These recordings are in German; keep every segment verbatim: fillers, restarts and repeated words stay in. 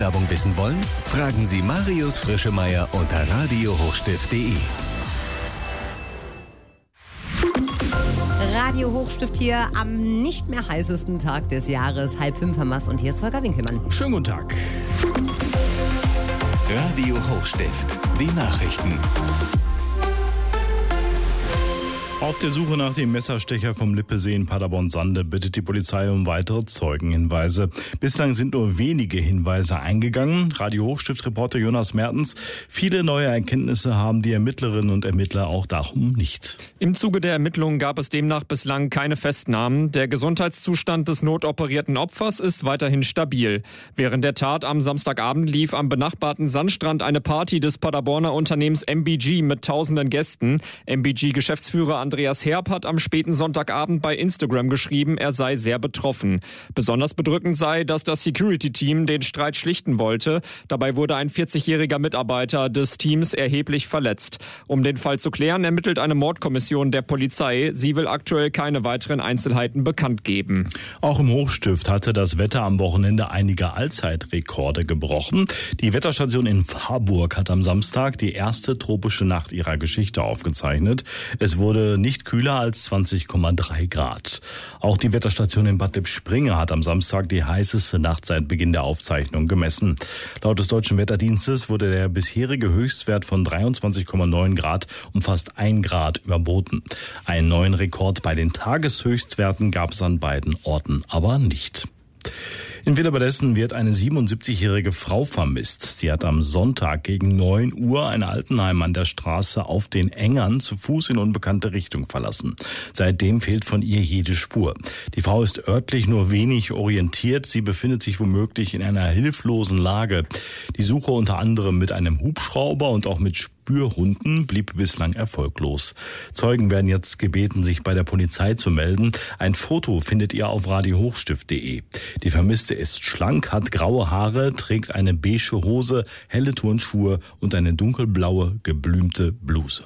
Werbung wissen wollen? Fragen Sie Marius Frischemeier unter radio hochstift punkt de. Radio Hochstift hier am nicht mehr heißesten Tag des Jahres. Halb fünf haben wir's und hier ist Volker Winkelmann. Schönen guten Tag. Radio Hochstift, die Nachrichten. Auf der Suche nach dem Messerstecher vom Lippesee in Paderborn-Sande bittet die Polizei um weitere Zeugenhinweise. Bislang sind nur wenige Hinweise eingegangen. Radio Hochstift-Reporter Jonas Mertens. Viele neue Erkenntnisse haben die Ermittlerinnen und Ermittler auch darum nicht. Im Zuge der Ermittlungen gab es demnach bislang keine Festnahmen. Der Gesundheitszustand des notoperierten Opfers ist weiterhin stabil. Während der Tat am Samstagabend lief am benachbarten Sandstrand eine Party des Paderborner Unternehmens M B G mit tausenden Gästen. M B G-Geschäftsführer Andreas Herb hat am späten Sonntagabend bei Instagram geschrieben, er sei sehr betroffen. Besonders bedrückend sei, dass das Security-Team den Streit schlichten wollte. Dabei wurde ein vierzigjähriger Mitarbeiter des Teams erheblich verletzt. Um den Fall zu klären, ermittelt eine Mordkommission der Polizei. Sie will aktuell keine weiteren Einzelheiten bekannt geben. Auch im Hochstift hatte das Wetter am Wochenende einige Allzeitrekorde gebrochen. Die Wetterstation in Warburg hat am Samstag die erste tropische Nacht ihrer Geschichte aufgezeichnet. Es wurde nicht kühler als zwanzig Komma drei Grad. Auch die Wetterstation in Bad Lippspringe hat am Samstag die heißeste Nacht seit Beginn der Aufzeichnung gemessen. Laut des Deutschen Wetterdienstes wurde der bisherige Höchstwert von dreiundzwanzig Komma neun Grad um fast ein Grad überboten. Einen neuen Rekord bei den Tageshöchstwerten gab es an beiden Orten aber nicht. In Villeberdessen wird eine siebenundsiebzigjährige Frau vermisst. Sie hat am Sonntag gegen neun Uhr ein Altenheim an der Straße auf den Engern zu Fuß in unbekannte Richtung verlassen. Seitdem fehlt von ihr jede Spur. Die Frau ist örtlich nur wenig orientiert. Sie befindet sich womöglich in einer hilflosen Lage. Die Suche unter anderem mit einem Hubschrauber und auch mit Spürhunden blieb bislang erfolglos. Zeugen werden jetzt gebeten, sich bei der Polizei zu melden. Ein Foto findet ihr auf radio hochstift punkt de. Die Vermisste ist schlank, hat graue Haare, trägt eine beige Hose, helle Turnschuhe und eine dunkelblaue, geblümte Bluse.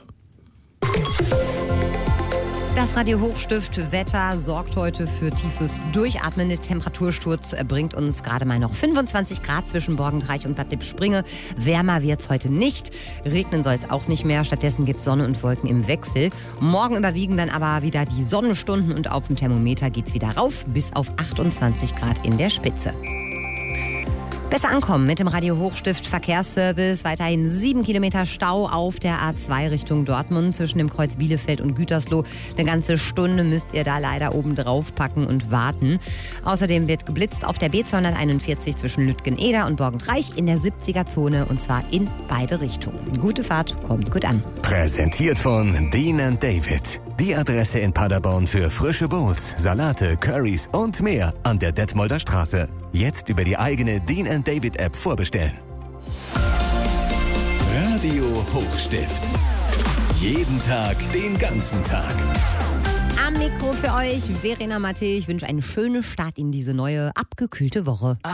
Das Radio Hochstift Wetter sorgt heute für tiefes Durchatmen. Der Temperatursturz bringt uns gerade mal noch fünfundzwanzig Grad zwischen Borgendreich und Bad Lippspringe. Wärmer wird's heute nicht. Regnen soll es auch nicht mehr. Stattdessen gibt es Sonne und Wolken im Wechsel. Morgen überwiegen dann aber wieder die Sonnenstunden und auf dem Thermometer geht's wieder rauf bis auf achtundzwanzig Grad in der Spitze. Besser ankommen mit dem Radio Hochstift Verkehrsservice. Weiterhin sieben Kilometer Stau auf der A zwei Richtung Dortmund zwischen dem Kreuz Bielefeld und Gütersloh. Eine ganze Stunde müsst ihr da leider oben drauf packen und warten. Außerdem wird geblitzt auf der B zweihunderteinundvierzig zwischen Lütgen-Eder und Borgendreich in der siebziger-Zone und zwar in beide Richtungen. Gute Fahrt, kommt gut an. Präsentiert von Dean and David. Die Adresse in Paderborn für frische Bowls, Salate, Currys und mehr an der Detmolder Straße. Jetzt über die eigene Dean and David App vorbestellen. Radio Hochstift. Jeden Tag, den ganzen Tag. Am Mikro für euch Verena Matte. Ich wünsche einen schönen Start in diese neue, abgekühlte Woche.